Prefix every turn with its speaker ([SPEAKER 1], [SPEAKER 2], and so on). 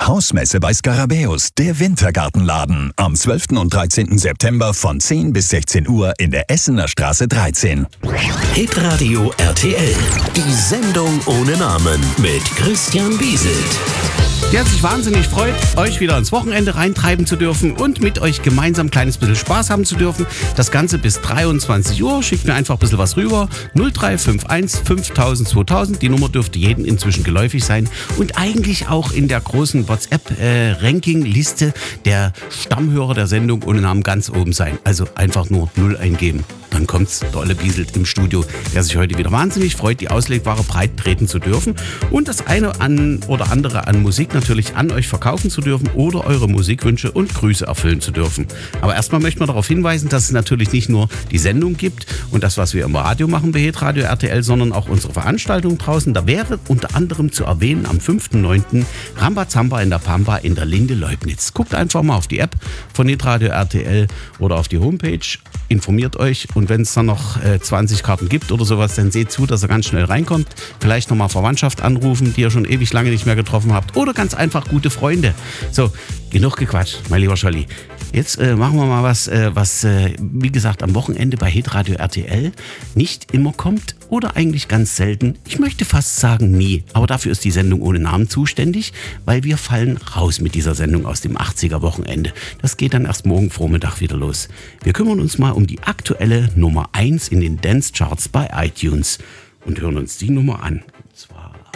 [SPEAKER 1] Hausmesse bei Skarabäus, der Wintergartenladen. Am 12. und 13. September von 10 bis 16 Uhr in der Essener Straße 13.
[SPEAKER 2] Hitradio RTL. Die Sendung ohne Namen mit Christian Bieselt.
[SPEAKER 3] Der hat sich wahnsinnig freut, euch wieder ans Wochenende reintreiben zu dürfen und mit euch gemeinsam ein kleines bisschen Spaß haben zu dürfen. Das Ganze bis 23 Uhr. Schickt mir einfach ein bisschen was rüber. 0351 5000 2000. Die Nummer dürfte jedem inzwischen geläufig sein. Und eigentlich auch in der großen WhatsApp-Ranking-Liste der Stammhörer der Sendung ohne Namen ganz oben sein. Also einfach nur 0 eingeben. Dann kommt's, der Olle Bieselt im Studio, der sich heute wieder wahnsinnig freut, die Auslegware breit treten zu dürfen und das eine oder andere an Musik natürlich an euch verkaufen zu dürfen oder eure Musikwünsche und Grüße erfüllen zu dürfen. Aber erstmal möchten wir darauf hinweisen, dass es natürlich nicht nur die Sendung gibt und das, was wir im Radio machen bei Hitradio RTL, sondern auch unsere Veranstaltung draußen. Da wäre unter anderem zu erwähnen am 5.9. Rambazamba in der Pampa in der Linde Leubnitz. Guckt einfach mal auf die App von Hitradio RTL oder auf die Homepage, informiert euch und wenn es dann noch 20 Karten gibt oder sowas, dann seht zu, dass ihr ganz schnell reinkommt. Vielleicht nochmal Verwandtschaft anrufen, die ihr schon ewig lange nicht mehr getroffen habt oder ganz einfach gute Freunde. So, genug gequatscht, mein lieber Scholli. Jetzt machen wir mal was, wie gesagt, am Wochenende bei Hitradio RTL nicht immer kommt oder eigentlich ganz selten. Ich möchte fast sagen nie, aber dafür ist die Sendung ohne Namen zuständig, weil wir fallen raus mit dieser Sendung aus dem 80er-Wochenende. Das geht dann erst morgen Vormittag wieder los. Wir kümmern uns mal um die aktuelle Nummer 1 in den Dance-Charts bei iTunes und hören uns die Nummer an.